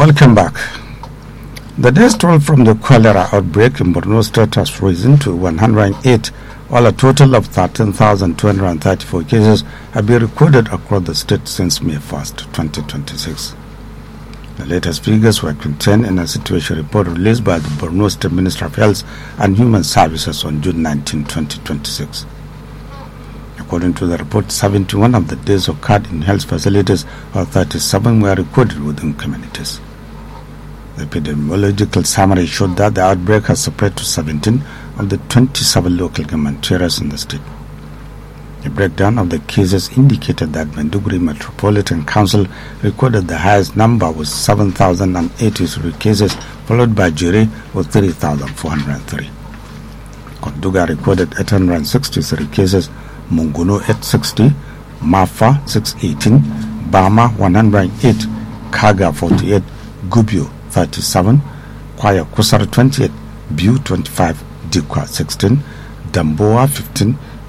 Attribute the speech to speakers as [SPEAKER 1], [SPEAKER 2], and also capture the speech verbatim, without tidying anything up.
[SPEAKER 1] Welcome back. The death toll from the cholera outbreak in Borno State has risen to one hundred eight, while a total of thirteen thousand two hundred thirty-four cases have been recorded across the state since May first, twenty twenty-six. The latest figures were contained in a situation report released by the Borno State Ministry of Health and Human Services on June nineteenth, twenty twenty-six. According to the report, seventy-one of the deaths occurred in health facilities, while thirty-seven were recorded within communities. The epidemiological summary showed that the outbreak has spread to seventeen of the twenty-seven local government areas in the state. A breakdown of the cases indicated that Maiduguri Metropolitan Council recorded the highest number with seven thousand eighty-three cases, followed by Jiri with three thousand four hundred three. Konduga recorded eight hundred sixty-three cases, Munguno eight hundred sixty, Mafa six hundred eighteen, Bama one hundred eight, Kaga forty-eight, Gubio thirty-seven, Kwaya Kusar twenty-eight, Biu twenty-five, Dikwa sixteen, Damboa fifteen,